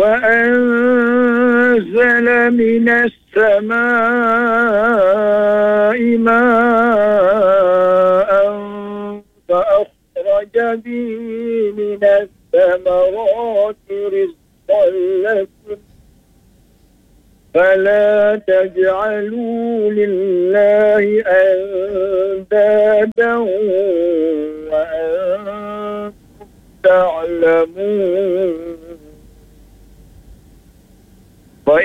وأنزل من السماء ماء فأخرج به من الثمرات رزقا لكم فلا تجعلوا لله أندادا وأنتم تعلمون.